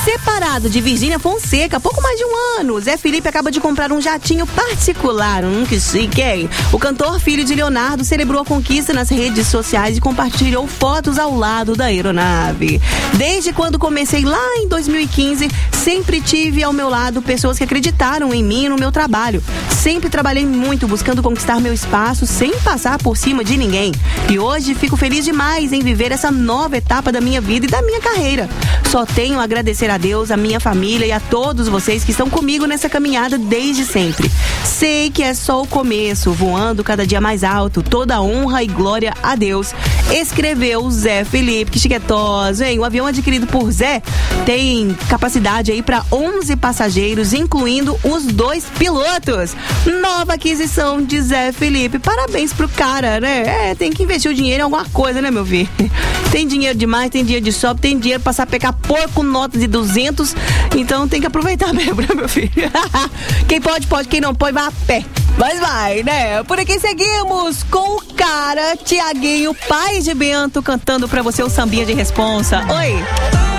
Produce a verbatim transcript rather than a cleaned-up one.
Separado de Virgínia Fonseca há pouco mais de um ano, Zé Felipe acaba de comprar um jatinho particular. Hum, que chique, hein? O cantor, filho de Leonardo, celebrou a conquista nas redes sociais e compartilhou fotos ao lado da aeronave. Desde quando comecei lá em dois mil e quinze, sempre tive ao meu lado pessoas que acreditaram em mim e no meu trabalho. Sempre trabalhei muito buscando conquistar meu espaço sem passar por cima de ninguém. E hoje fico feliz demais em viver essa nova etapa da minha vida e da minha carreira. Só tenho a agradecer a Deus, a minha família e a todos vocês que estão comigo nessa caminhada desde sempre. Sei que é só o começo, voando cada dia mais alto. Toda honra e glória a Deus. Escreveu Zé Felipe. Que chiquetoso, hein? O avião adquirido por Zé tem capacidade aí para onze passageiros, incluindo os dois pilotos. Nova aquisição de Zé Felipe. Parabéns pro cara, né? É, tem que investir o dinheiro em alguma coisa, né, meu filho? Tem dinheiro demais, tem dinheiro de sobra, tem dinheiro pra sapecar porco, notas de duzentos. Então tem que aproveitar mesmo, né, meu filho? Quem pode, pode. Quem não pode, vai a pé. Mas vai, né? Por aqui seguimos com o cara, Tiaguinho, pai de Bento, cantando pra você o sambinha de responsa. Oi!